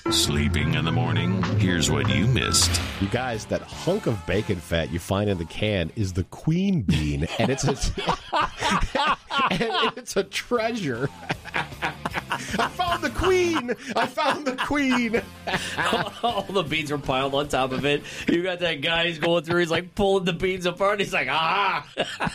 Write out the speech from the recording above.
Sleeping in the morning? Here's what you missed. You guys, that hunk of bacon fat you find in the can is the queen bean, and it's a and it's a treasure. I found the queen! I found the queen! All the beans are piled on top of it. You got that guy, he's going through, he's like pulling the beans apart. He's like, ah!